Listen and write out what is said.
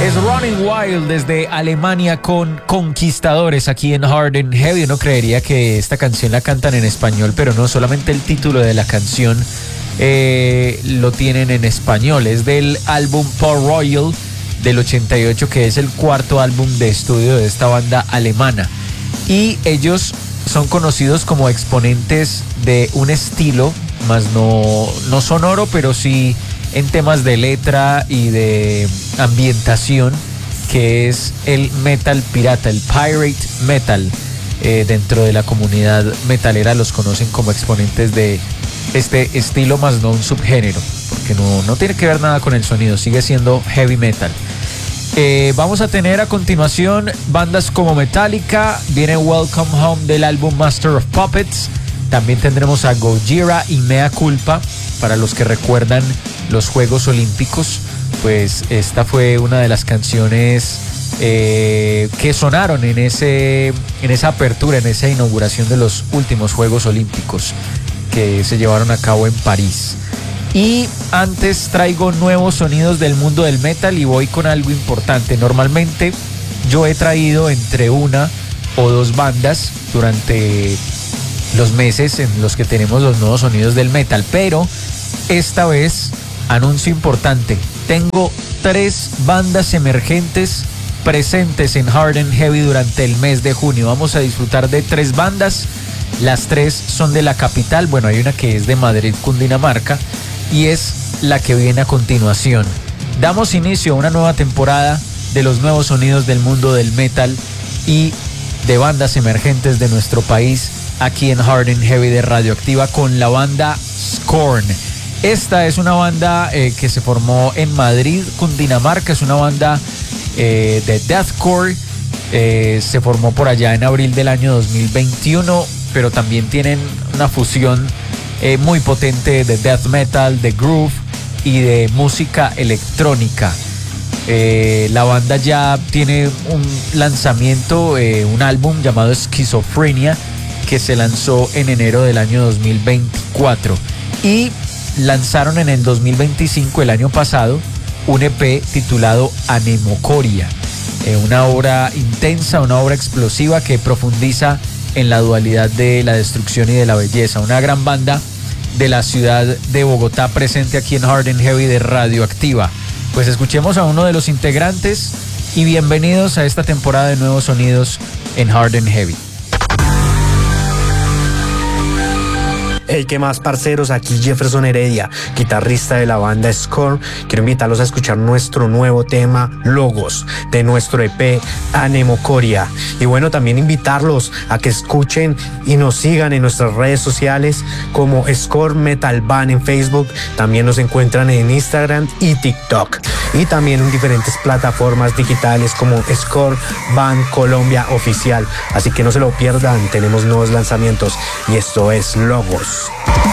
Es Running Wild desde Alemania con Conquistadores aquí en Hard and Heavy. Uno creería que esta canción la cantan en español, pero no, solamente el título de la canción lo tienen en español. Es del álbum Port Royal del 88, que es el cuarto álbum de estudio de esta banda alemana. Y ellos son conocidos como exponentes de un estilo, más no sonoro, pero sí en temas de letra y de ambientación, que es el metal pirata, el pirate metal. Dentro de la comunidad metalera los conocen como exponentes de este estilo, más no un subgénero, porque no tiene que ver nada con el sonido, sigue siendo heavy metal. Vamos a tener a continuación bandas como Metallica, viene Welcome Home del álbum Master of Puppets. También tendremos a Gojira y Mea Culpa. Para los que recuerdan los Juegos Olímpicos, pues esta fue una de las canciones que sonaron en esa apertura, en esa inauguración de los últimos Juegos Olímpicos que se llevaron a cabo en París. Y antes traigo nuevos sonidos del mundo del metal y voy con algo importante. Normalmente yo he traído entre una o dos bandas durante los meses en los que tenemos los nuevos sonidos del metal, pero esta vez, anuncio importante, tengo 3 bandas emergentes presentes en Hard and Heavy durante el mes de junio. Vamos a disfrutar de 3 bandas, las 3 son de la capital, bueno, hay una que es de Madrid, Cundinamarca, y es la que viene a continuación. Damos inicio a una nueva temporada de los nuevos sonidos del mundo del metal y de bandas emergentes de nuestro país, aquí en Hard and Heavy de Radioactiva, con la banda Scorn. Esta es una banda que se formó en Madrid, Cundinamarca. Es una banda de deathcore. Se formó por allá en abril del año 2021, pero también tienen una fusión muy potente de death metal, de groove y de música electrónica. La banda ya tiene un lanzamiento, un álbum llamado Esquizofrenia, que se lanzó en enero del año 2024, y lanzaron en el 2025, el año pasado, un EP titulado Anemocoria, una obra intensa, una obra explosiva que profundiza en la dualidad de la destrucción y de la belleza. Una gran banda de la ciudad de Bogotá presente aquí en Hard and Heavy de Radioactiva. Pues escuchemos a uno de los integrantes y bienvenidos a esta temporada de nuevos sonidos en Hard and Heavy. Hey, ¿qué más, parceros? Aquí Jefferson Heredia, guitarrista de la banda Scorn. Quiero invitarlos a escuchar nuestro nuevo tema, Logos, de nuestro EP Anemocoria. Y bueno, también invitarlos a que escuchen y nos sigan en nuestras redes sociales como Scorn Metal Band en Facebook. También nos encuentran en Instagram y TikTok. Y también en diferentes plataformas digitales como Scorn Band Colombia Oficial. Así que no se lo pierdan, tenemos nuevos lanzamientos y esto es Logos.